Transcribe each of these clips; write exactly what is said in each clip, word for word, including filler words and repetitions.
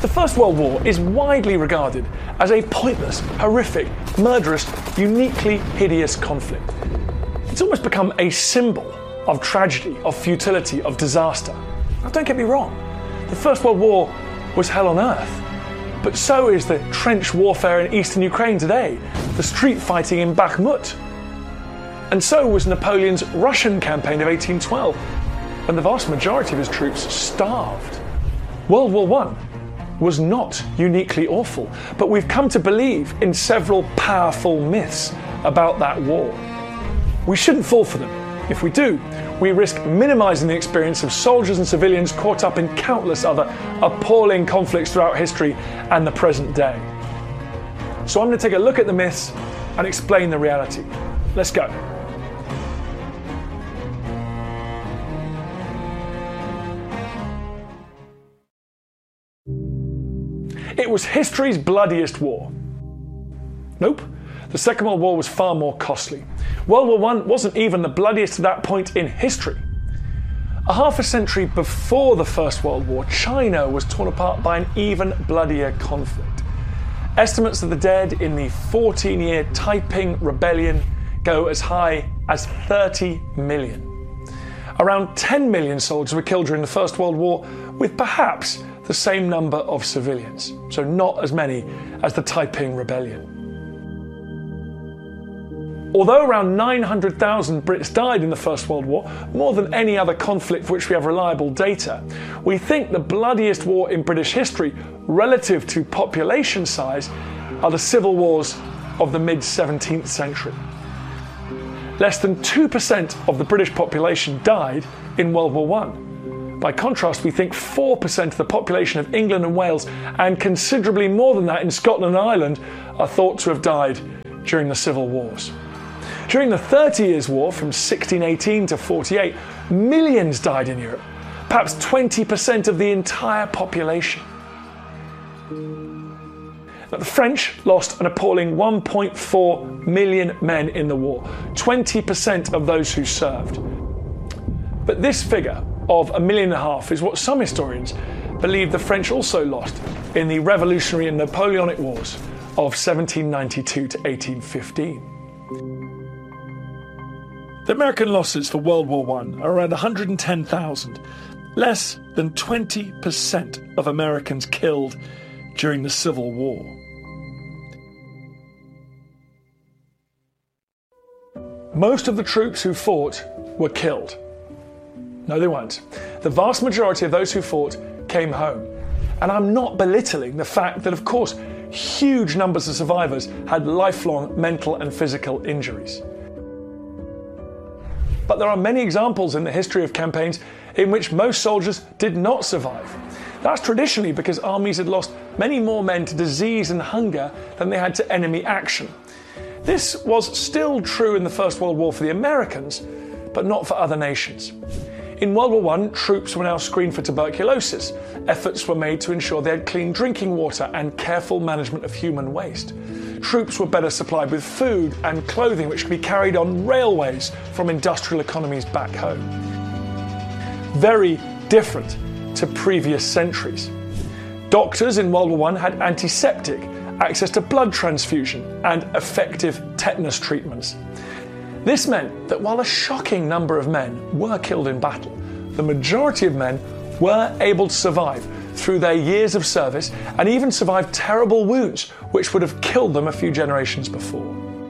The First World War is widely regarded as a pointless, horrific, murderous, uniquely hideous conflict. It's almost become a symbol of tragedy, of futility, of disaster. Now, don't get me wrong, the First World War was hell on earth. But so is the trench warfare in eastern Ukraine today, the street fighting in Bakhmut. And so was Napoleon's Russian campaign of eighteen twelve, when the vast majority of his troops starved. World War One was not uniquely awful, but we've come to believe in several powerful myths about that war. We shouldn't fall for them. If we do, we risk minimizing the experience of soldiers and civilians caught up in countless other appalling conflicts throughout history and the present day. So I'm going to take a look at the myths and explain the reality. Let's go. It was history's bloodiest war. Nope. The Second World War was far more costly. World War One wasn't even the bloodiest at that point in history. A half a century before the First World War, China was torn apart by an even bloodier conflict. Estimates of the dead in the fourteen-year Taiping Rebellion go as high as thirty million. Around ten million soldiers were killed during the First World War, with perhaps the same number of civilians, so not as many as the Taiping Rebellion. Although around nine hundred thousand Brits died in the First World War, more than any other conflict for which we have reliable data, we think the bloodiest war in British history, relative to population size, are the civil wars of the mid-seventeenth century. Less than two percent of the British population died in World War One. By contrast, we think four percent of the population of England and Wales, and considerably more than that in Scotland and Ireland, are thought to have died during the civil wars. During the Thirty Years' War from sixteen eighteen to forty-eight, millions died in Europe, perhaps twenty percent of the entire population. Now, the French lost an appalling one point four million men in the war, twenty percent of those who served. But this figure of a million and a half is what some historians believe the French also lost in the Revolutionary and Napoleonic Wars of seventeen ninety-two to eighteen fifteen. The American losses for World War One are around one hundred ten thousand, less than twenty percent of Americans killed during the Civil War. Most of the troops who fought were killed. No, they weren't. The vast majority of those who fought came home. And I'm not belittling the fact that, of course, huge numbers of survivors had lifelong mental and physical injuries. But there are many examples in the history of campaigns in which most soldiers did not survive. That's traditionally because armies had lost many more men to disease and hunger than they had to enemy action. This was still true in the First World War for the Americans, but not for other nations. In World War One, troops were now screened for tuberculosis. Efforts were made to ensure they had clean drinking water and careful management of human waste. Troops were better supplied with food and clothing, which could be carried on railways from industrial economies back home. Very different to previous centuries. Doctors in World War One had antiseptic, access to blood transfusion, and effective tetanus treatments. This meant that while a shocking number of men were killed in battle, the majority of men were able to survive through their years of service and even survive terrible wounds which would have killed them a few generations before.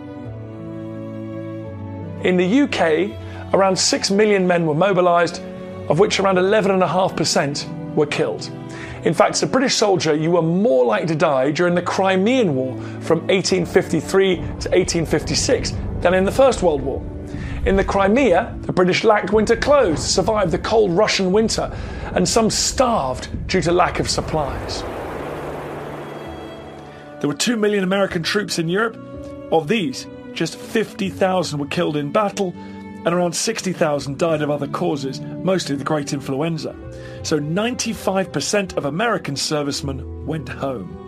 In the U K, around six million men were mobilised, of which around eleven point five percent were killed. In fact, as a British soldier, you were more likely to die during the Crimean War from eighteen fifty-three to eighteen fifty-six than in the First World War. In the Crimea, the British lacked winter clothes to survive the cold Russian winter, and some starved due to lack of supplies. There were two million American troops in Europe. Of these, just fifty thousand were killed in battle, and around sixty thousand died of other causes, mostly the Great Influenza. So ninety-five percent of American servicemen went home.